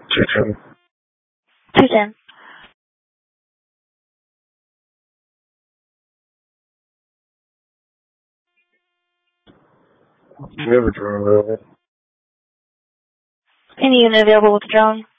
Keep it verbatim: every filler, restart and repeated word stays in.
two ten. two ten. Never drone available. Any unit available with the drone?